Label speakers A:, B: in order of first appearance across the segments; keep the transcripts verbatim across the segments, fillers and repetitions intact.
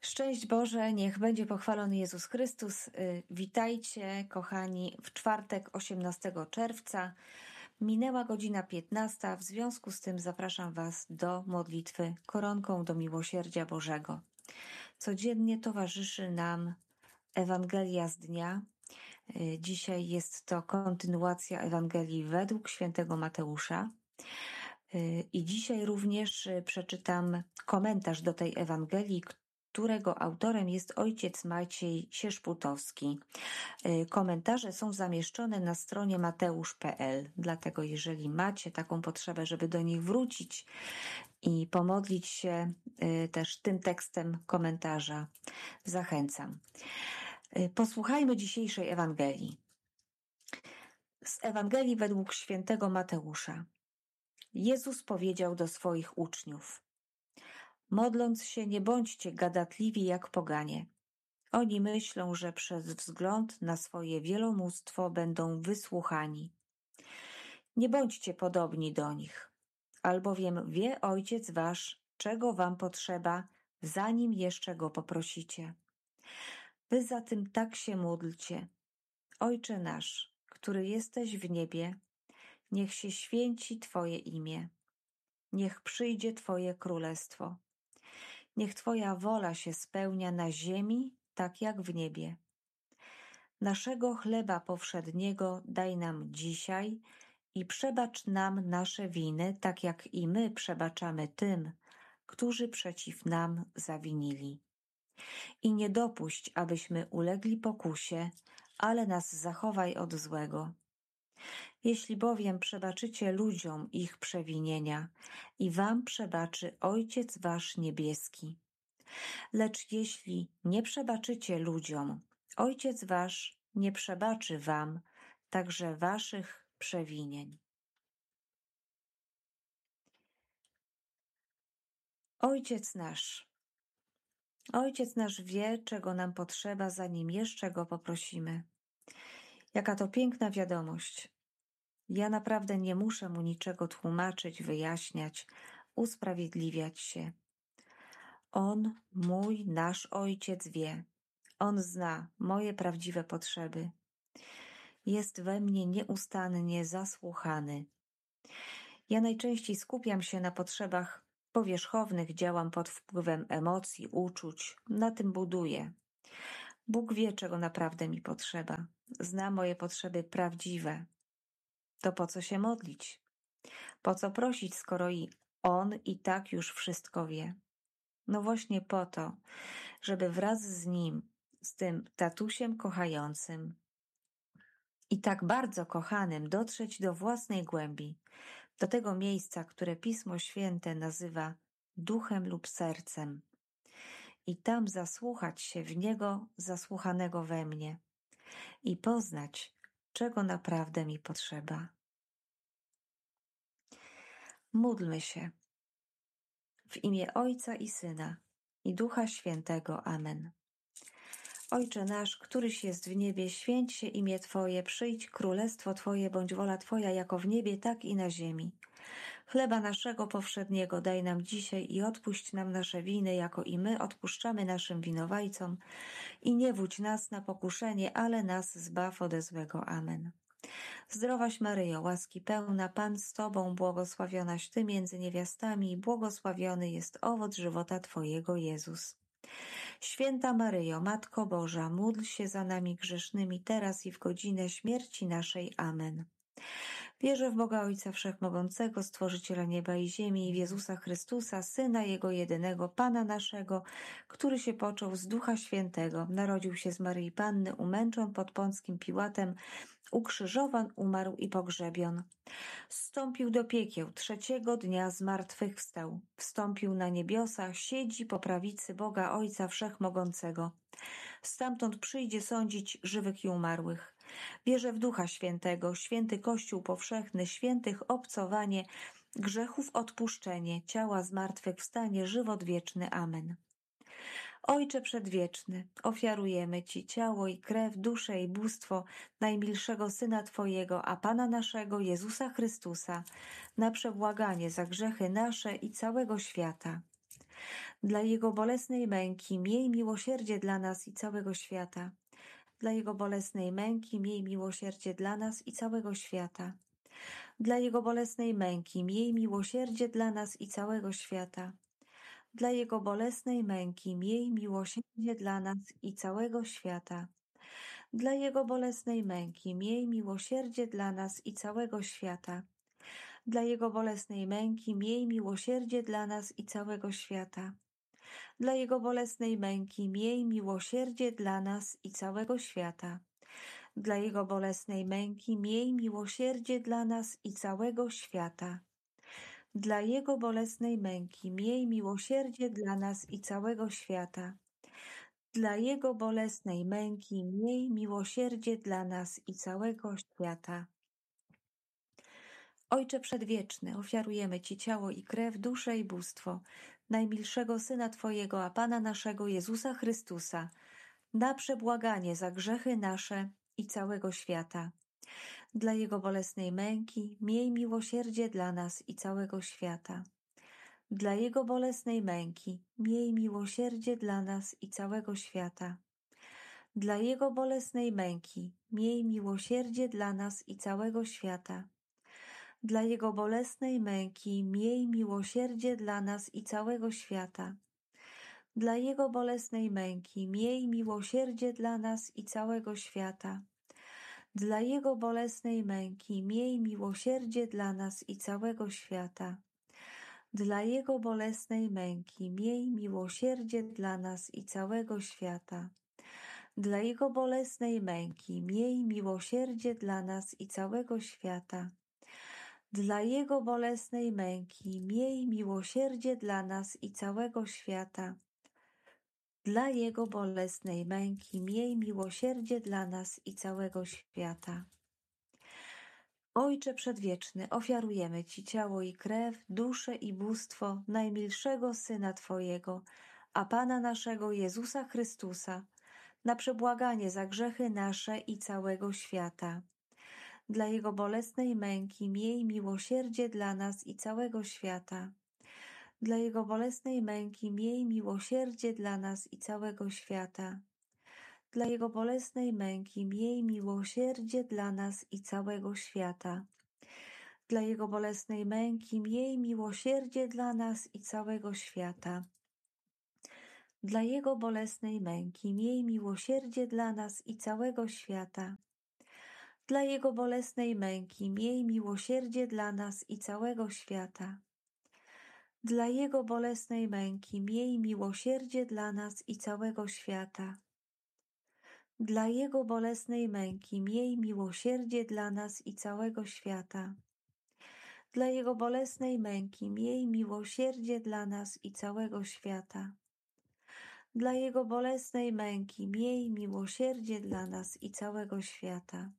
A: Szczęść Boże, niech będzie pochwalony Jezus Chrystus. Witajcie, kochani, w czwartek osiemnastego czerwca. Minęła godzina piętnasta, w związku z tym zapraszam Was do modlitwy koronką do miłosierdzia Bożego. Codziennie towarzyszy nam Ewangelia z dnia. Dzisiaj jest to kontynuacja Ewangelii według świętego Mateusza. I dzisiaj również przeczytam komentarz do tej Ewangelii, którego autorem jest ojciec Maciej Sierzputowski. Komentarze są zamieszczone na stronie mateusz kropka p l, dlatego jeżeli macie taką potrzebę, żeby do nich wrócić i pomodlić się też tym tekstem komentarza, zachęcam. Posłuchajmy dzisiejszej Ewangelii. Z Ewangelii według świętego Mateusza. Jezus powiedział do swoich uczniów: modląc się, nie bądźcie gadatliwi jak poganie. Oni myślą, że przez wzgląd na swoje wielomóstwo będą wysłuchani. Nie bądźcie podobni do nich, albowiem wie Ojciec wasz, czego wam potrzeba, zanim jeszcze go poprosicie. Wy zatem tak się módlcie. Ojcze nasz, który jesteś w niebie, niech się święci Twoje imię. Niech przyjdzie Twoje królestwo. Niech Twoja wola się spełnia na ziemi, tak jak w niebie. Naszego chleba powszedniego daj nam dzisiaj i przebacz nam nasze winy, tak jak i my przebaczamy tym, którzy przeciw nam zawinili. I nie dopuść, abyśmy ulegli pokusie, ale nas zachowaj od złego. Jeśli bowiem przebaczycie ludziom ich przewinienia, i wam przebaczy Ojciec wasz niebieski. Lecz jeśli nie przebaczycie ludziom, Ojciec wasz nie przebaczy wam także waszych przewinień. Ojciec nasz. Ojciec nasz wie, czego nam potrzeba, zanim jeszcze go poprosimy. Jaka to piękna wiadomość. Ja naprawdę nie muszę mu niczego tłumaczyć, wyjaśniać, usprawiedliwiać się. On, mój, nasz Ojciec wie. On zna moje prawdziwe potrzeby. Jest we mnie nieustannie zasłuchany. Ja najczęściej skupiam się na potrzebach powierzchownych, działam pod wpływem emocji, uczuć, na tym buduję. Bóg wie, czego naprawdę mi potrzeba. Zna moje potrzeby prawdziwe. To po co się modlić? Po co prosić, skoro i On i tak już wszystko wie? No właśnie po to, żeby wraz z Nim, z tym tatusiem kochającym i tak bardzo kochanym, dotrzeć do własnej głębi, do tego miejsca, które Pismo Święte nazywa duchem lub sercem, i tam zasłuchać się w Niego zasłuchanego we mnie i poznać, czego naprawdę mi potrzeba. Módlmy się. W imię Ojca i Syna i Ducha Świętego. Amen. Ojcze nasz, któryś jest w niebie, święć się imię Twoje, przyjdź królestwo Twoje, bądź wola Twoja jako w niebie, tak i na ziemi. Chleba naszego powszedniego daj nam dzisiaj i odpuść nam nasze winy, jako i my odpuszczamy naszym winowajcom. I nie wódź nas na pokuszenie, ale nas zbaw ode złego. Amen. Zdrowaś Maryjo, łaski pełna, Pan z Tobą, błogosławionaś Ty między niewiastami i błogosławiony jest owoc żywota Twojego, Jezus. Święta Maryjo, Matko Boża, módl się za nami grzesznymi teraz i w godzinę śmierci naszej. Amen. Wierzę w Boga Ojca Wszechmogącego, Stworzyciela nieba i ziemi, i w Jezusa Chrystusa, Syna Jego jedynego, Pana naszego, który się począł z Ducha Świętego, narodził się z Maryi Panny, umęczon pod Pąckim Piłatem, ukrzyżowan, umarł i pogrzebion. Zstąpił do piekieł, trzeciego dnia zmartwychwstał, wstąpił na niebiosa, siedzi po prawicy Boga Ojca Wszechmogącego. Stamtąd przyjdzie sądzić żywych i umarłych. Wierzę w Ducha Świętego, święty Kościół powszechny, świętych obcowanie, grzechów odpuszczenie, ciała zmartwychwstanie, żywot wieczny. Amen. Ojcze Przedwieczny, ofiarujemy Ci ciało i krew, duszę i bóstwo najmilszego Syna Twojego, a Pana naszego Jezusa Chrystusa, na przebłaganie za grzechy nasze i całego świata. Dla Jego bolesnej męki miej miłosierdzie dla nas i całego świata. Dla Jego bolesnej męki miej miłosierdzie dla nas i całego świata. Dla Jego bolesnej męki miej miłosierdzie dla nas i całego świata. Dla Jego bolesnej męki miej miłosierdzie dla nas i całego świata. Dla Jego bolesnej męki miej miłosierdzie dla nas i całego świata. Dla Jego bolesnej męki miej miłosierdzie dla nas i całego świata. Dla Jego bolesnej męki miej miłosierdzie dla nas i całego świata. Dla Jego bolesnej męki miej miłosierdzie dla nas i całego świata. Dla Jego bolesnej męki miej miłosierdzie dla nas i całego świata. Dla Jego bolesnej męki miej miłosierdzie dla nas i całego świata. Ojcze Przedwieczny, ofiarujemy Ci ciało i krew, duszę i bóstwo najmilszego Syna Twojego, a Pana naszego Jezusa Chrystusa, na przebłaganie za grzechy nasze i całego świata. Dla Jego bolesnej męki miej miłosierdzie dla nas i całego świata. Dla Jego bolesnej męki miej miłosierdzie dla nas i całego świata. Dla Jego bolesnej męki miej miłosierdzie dla nas i całego świata. Dla Jego bolesnej męki miej miłosierdzie dla nas i całego świata. Dla Jego bolesnej męki miej miłosierdzie dla nas i całego świata. Dla Jego bolesnej męki miej miłosierdzie dla nas i całego świata. Dla Jego bolesnej męki miej miłosierdzie dla nas i całego świata. Dla Jego bolesnej męki miej miłosierdzie dla nas i całego świata. Dla Jego bolesnej męki miej miłosierdzie dla nas i całego świata. Dla Jego bolesnej męki miej miłosierdzie dla nas i całego świata. Ojcze Przedwieczny, ofiarujemy Ci ciało i krew, duszę i bóstwo najmilszego Syna Twojego, a Pana naszego Jezusa Chrystusa, na przebłaganie za grzechy nasze i całego świata. Dla Jego bolesnej męki miej miłosierdzie dla nas i całego świata. Dla Jego bolesnej męki miej miłosierdzie dla nas i całego świata. Dla Jego bolesnej męki miej miłosierdzie dla nas i całego świata. Dla Jego bolesnej męki miej miłosierdzie dla nas i całego świata. Dla Jego bolesnej męki miej miłosierdzie dla nas i całego świata. Dla Jego bolesnej męki miej miłosierdzie dla nas i całego świata. Dla Jego bolesnej męki miej miłosierdzie dla nas i całego świata. Dla Jego bolesnej męki miej miłosierdzie dla nas i całego świata. Dla Jego bolesnej męki miej miłosierdzie dla nas i całego świata. Dla Jego bolesnej męki miej miłosierdzie dla nas i całego świata.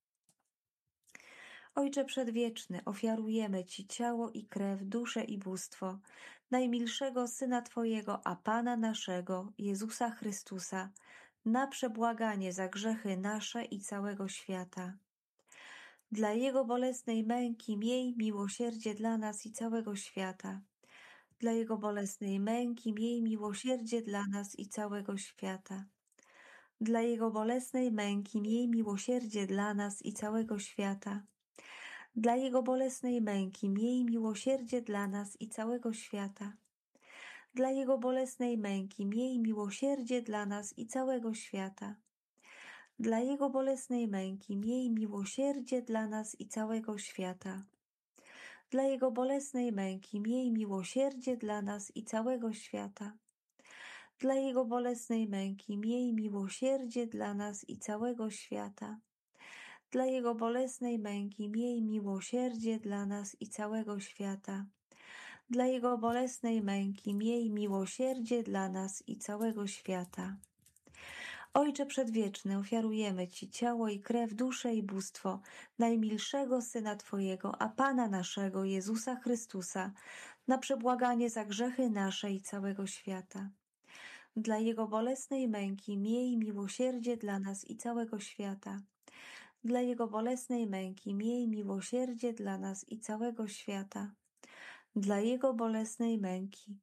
A: Ojcze Przedwieczny, ofiarujemy Ci ciało i krew, duszę i bóstwo najmilszego Syna Twojego, a Pana naszego, Jezusa Chrystusa, na przebłaganie za grzechy nasze i całego świata. Dla Jego bolesnej męki miej miłosierdzie dla nas i całego świata. Dla Jego bolesnej męki miej miłosierdzie dla nas i całego świata. Dla Jego bolesnej męki miej miłosierdzie dla nas i całego świata. Dla Jego bolesnej męki miej miłosierdzie dla nas i całego świata. Dla Jego bolesnej męki miej miłosierdzie dla nas i całego świata. Dla Jego bolesnej męki miej miłosierdzie dla nas i całego świata. Dla Jego bolesnej męki miej miłosierdzie dla nas i całego świata. Dla Jego bolesnej męki miej miłosierdzie dla nas i całego świata. Dla Jego bolesnej męki miej miłosierdzie dla nas i całego świata. Dla Jego bolesnej męki miej miłosierdzie dla nas i całego świata. Ojcze Przedwieczny, ofiarujemy Ci ciało i krew, duszę i bóstwo najmilszego Syna Twojego, a Pana naszego, Jezusa Chrystusa, na przebłaganie za grzechy nasze i całego świata. Dla Jego bolesnej męki miej miłosierdzie dla nas i całego świata. Dla Jego bolesnej męki miej miłosierdzie dla nas i całego świata. Dla Jego bolesnej męki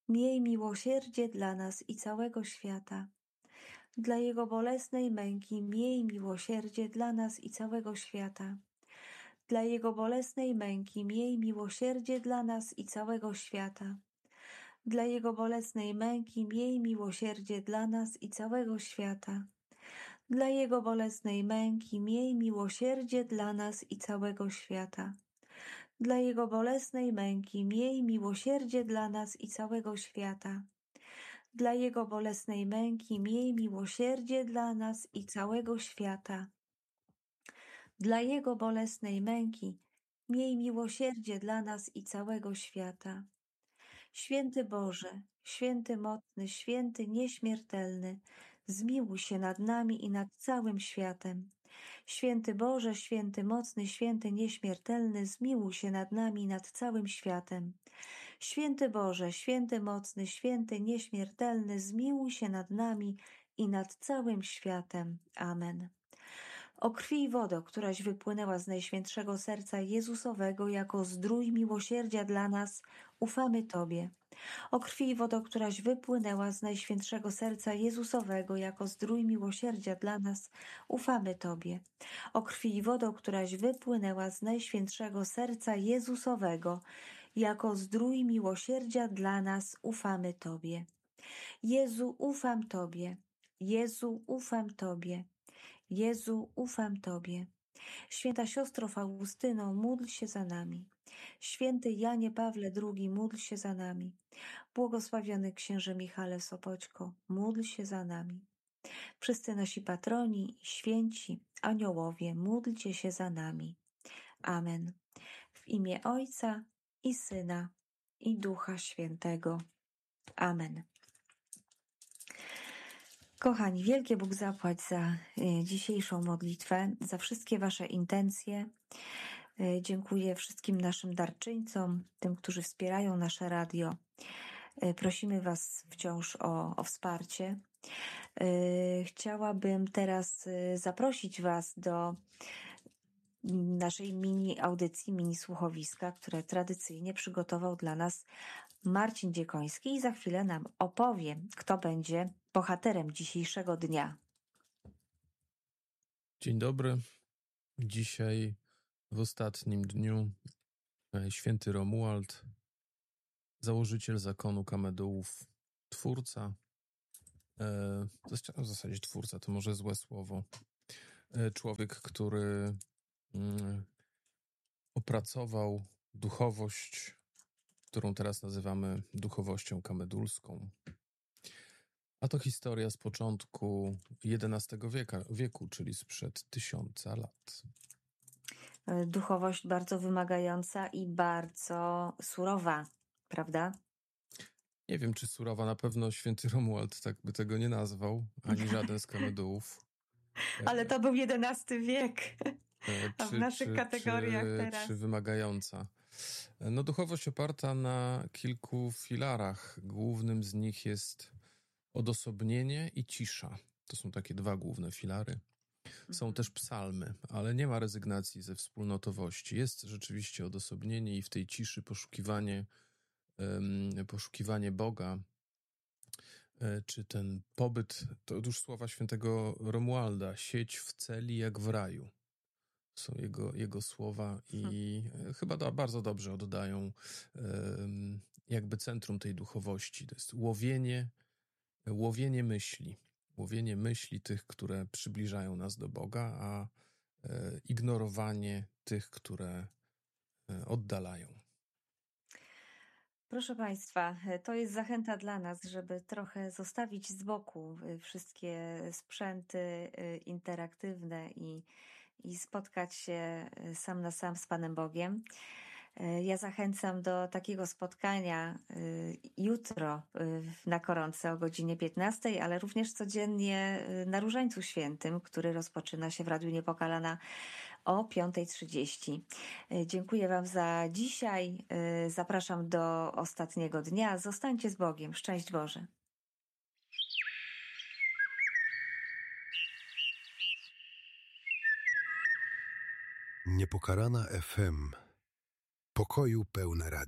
A: miej miłosierdzie dla nas i całego świata. Dla Jego bolesnej męki miej miłosierdzie dla nas i całego świata. Dla Jego bolesnej męki miej miłosierdzie dla nas i całego świata. Dla Jego bolesnej męki miej miłosierdzie dla nas i całego świata. Dla Jego bolesnej męki miej miłosierdzie dla nas i całego świata. Dla Jego bolesnej męki miej miłosierdzie dla nas i całego świata. Dla Jego bolesnej męki miej miłosierdzie dla nas i całego świata. Dla Jego bolesnej męki miej miłosierdzie dla nas i całego świata. Święty Boże, święty mocny, święty nieśmiertelny, zmiłuj się nad nami i nad całym światem. Święty Boże, święty mocny, święty nieśmiertelny, zmiłuj się nad nami i nad całym światem. Święty Boże, święty mocny, święty nieśmiertelny, zmiłuj się nad nami i nad całym światem. Amen. O krwi i wodo, któraś wypłynęła z Najświętszego Serca Jezusowego jako zdrój miłosierdzia dla nas, ufamy Tobie. O krwi i wodo, któraś wypłynęła z Najświętszego Serca Jezusowego jako zdrój miłosierdzia dla nas, ufamy Tobie. O krwi i wodo, któraś wypłynęła z Najświętszego Serca Jezusowego jako zdrój miłosierdzia dla nas, ufamy Tobie. Jezu, ufam Tobie. Jezu, ufam Tobie. Jezu, ufam Tobie. Święta siostro Faustyno, módl się za nami. Święty Janie Pawle drugi, módl się za nami. Błogosławiony księże Michale Sopoćko, módl się za nami. Wszyscy nasi patroni, święci, aniołowie, módlcie się za nami. Amen. W imię Ojca i Syna, i Ducha Świętego. Amen. Kochani, wielkie Bóg zapłać za dzisiejszą modlitwę, za wszystkie Wasze intencje. Dziękuję wszystkim naszym darczyńcom, tym, którzy wspierają nasze radio. Prosimy Was wciąż o, o wsparcie. Chciałabym teraz zaprosić Was do naszej mini audycji, mini słuchowiska, które tradycyjnie przygotował dla nas Marcin Dziekoński i za chwilę nam opowie, kto będzie bohaterem dzisiejszego dnia.
B: Dzień dobry. Dzisiaj w ostatnim dniu święty Romuald, założyciel zakonu Kamedułów, twórca, e, w zasadzie twórca, to może złe słowo, e, człowiek, który mm, opracował duchowość, którą teraz nazywamy duchowością kamedulską. A to historia z początku jedenastego wieka, wieku, czyli sprzed tysiąca lat.
A: Duchowość bardzo wymagająca i bardzo surowa, prawda?
B: Nie wiem, czy surowa, na pewno święty Romuald tak by tego nie nazwał, ani żaden z kamedułów.
A: Ale to był jedenasty wiek, a w
B: czy,
A: naszych
B: czy,
A: kategoriach
B: czy,
A: teraz.
B: Czy wymagająca. No, duchowość oparta na kilku filarach. Głównym z nich jest odosobnienie i cisza. To są takie dwa główne filary. Są mhm. też psalmy, ale nie ma rezygnacji ze wspólnotowości. Jest rzeczywiście odosobnienie i w tej ciszy poszukiwanie, um, poszukiwanie Boga, e, czy ten pobyt, to już słowa świętego Romualda, sieć w celi jak w raju. Są jego, jego słowa i hmm. chyba do, bardzo dobrze oddają um, jakby centrum tej duchowości. To jest łowienie, łowienie myśli. Łowienie myśli tych, które przybliżają nas do Boga, a e, ignorowanie tych, które e, oddalają.
A: Proszę Państwa, to jest zachęta dla nas, żeby trochę zostawić z boku wszystkie sprzęty interaktywne i, i spotkać się sam na sam z Panem Bogiem. Ja zachęcam do takiego spotkania jutro na Koronce o godzinie piętnastej, ale również codziennie na Różańcu Świętym, który rozpoczyna się w Radiu Niepokalana o piąta trzydzieści. Dziękuję Wam za dzisiaj. Zapraszam do ostatniego dnia. Zostańcie z Bogiem. Szczęść Boże.
C: Niepokalana F M. Pokoju pełne radio.